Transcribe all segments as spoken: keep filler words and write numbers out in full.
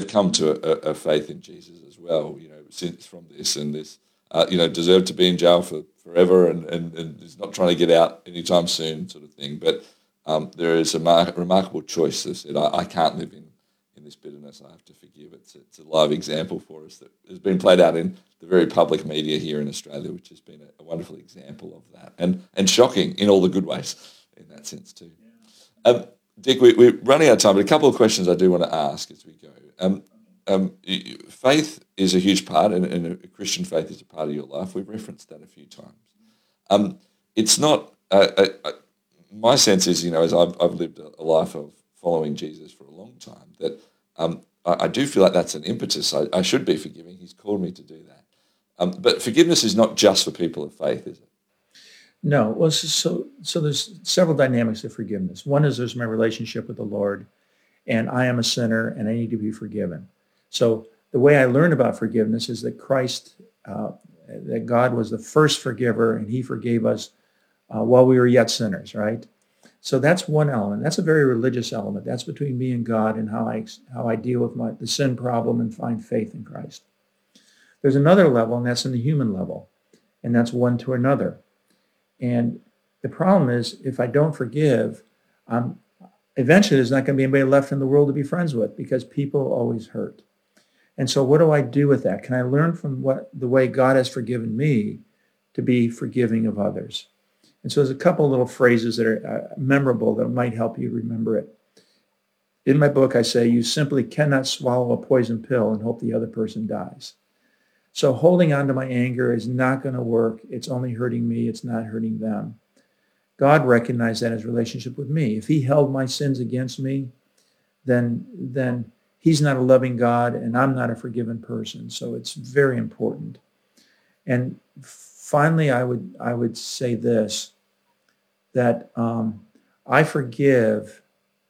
they've come to a, a faith in Jesus as well, you know, since from this and this, uh, you know, deserve to be in jail for forever and, and, and is not trying to get out anytime soon sort of thing. But um, there is a mar- remarkable choice that said, I, I can't live in, in this bitterness, I have to forgive. It's, it's a live example for us that has been played out in the very public media here in Australia, which has been a, a wonderful example of that, and, and shocking in all the good ways in that sense too. Yeah. Um, Dick, we, we're running out of time, but a couple of questions I do want to ask as we go. Um, um, faith is a huge part, and, and a Christian faith is a part of your life. We've referenced that a few times. Um, it's not, uh, uh, uh, my sense is, you know, as I've, I've lived a, a life of following Jesus for a long time, that um, I, I do feel like that's an impetus. I, I should be forgiving. He's called me to do that. Um, but forgiveness is not just for people of faith, is it? No. Well, so so there's several dynamics of forgiveness. One is there's my relationship with the Lord, and I am a sinner, and I need to be forgiven. So the way I learned about forgiveness is that Christ, uh, that God was the first forgiver, and he forgave us uh, while we were yet sinners, right? So that's one element. That's a very religious element. That's between me and God and how I how I deal with my the sin problem and find faith in Christ. There's another level, and that's in the human level, and that's one to another. And the problem is, if I don't forgive, um, eventually there's not going to be anybody left in the world to be friends with, because people always hurt. And so what do I do with that? Can I learn from what the way God has forgiven me to be forgiving of others? And so there's a couple of little phrases that are uh, memorable that might help you remember it. In my book, I say, you simply cannot swallow a poison pill and hope the other person dies. So holding on to my anger is not going to work. It's only hurting me. It's not hurting them. God recognized that in his relationship with me. If he held my sins against me, then, then he's not a loving God, and I'm not a forgiven person. So it's very important. And finally, I would I would say this, that um, I forgive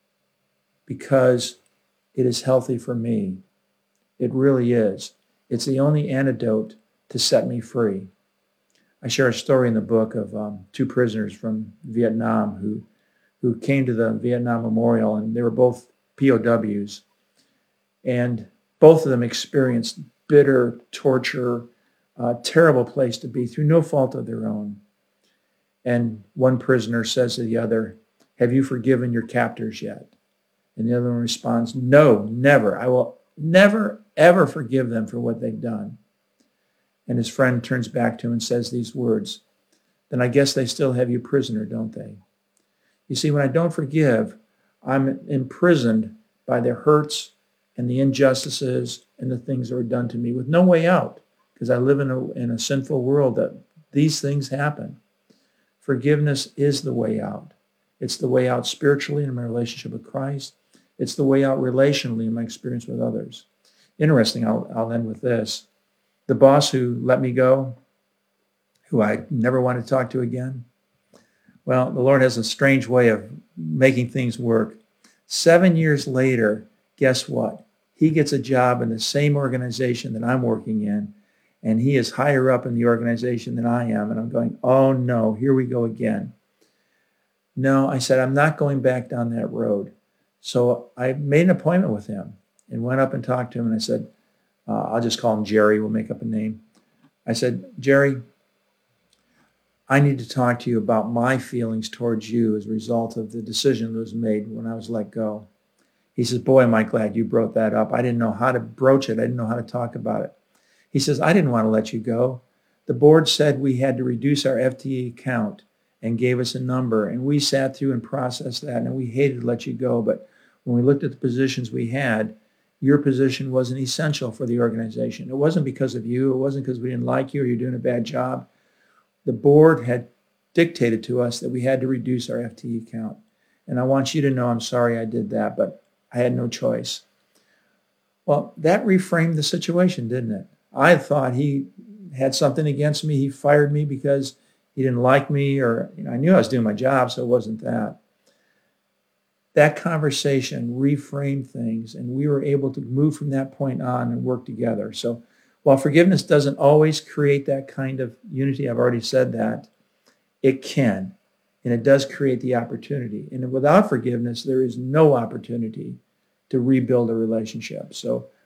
because it is healthy for me. It really is. It's the only antidote to set me free. I share a story in the book of um, two prisoners from Vietnam who, who came to the Vietnam Memorial, and they were both P O Ws. And both of them experienced bitter torture, a terrible place to be through no fault of their own. And one prisoner says to the other, have you forgiven your captors yet? And the other one responds, no, never. I will never, ever forgive them for what they've done. And his friend turns back to him and says these words, then I guess they still have you prisoner, don't they? You see, when I don't forgive, I'm imprisoned by the hurts and the injustices and the things that were done to me with no way out, because I live in a, in a sinful world that these things happen. Forgiveness is the way out. It's the way out spiritually in my relationship with Christ. It's the way out relationally in my experience with others. Interesting, I'll, I'll end with this. The boss who let me go, who I never want to talk to again, well, the Lord has a strange way of making things work. Seven years later, guess what? He gets a job in the same organization that I'm working in, and he is higher up in the organization than I am. And I'm going, oh no, here we go again. No, I said, I'm not going back down that road. So I made an appointment with him and went up and talked to him. And I said, uh, I'll just call him Jerry. We'll make up a name. I said, Jerry, I need to talk to you about my feelings towards you as a result of the decision that was made when I was let go. He says, boy, am I glad you brought that up. I didn't know how to broach it. I didn't know how to talk about it. He says, I didn't want to let you go. The board said we had to reduce our F T E count and gave us a number, and we sat through and processed that, and we hated to let you go. But when we looked at the positions we had, your position wasn't essential for the organization. It wasn't because of you. It wasn't because we didn't like you or you're doing a bad job. The board had dictated to us that we had to reduce our F T E count. And I want you to know I'm sorry I did that, but I had no choice. Well, that reframed the situation, didn't it? I thought he had something against me. He fired me because he didn't like me, or you know, I knew I was doing my job, so it wasn't that. That conversation reframed things, and we were able to move from that point on and work together. So while forgiveness doesn't always create that kind of unity, I've already said that, it can, and it does create the opportunity. And without forgiveness, there is no opportunity to rebuild a relationship. So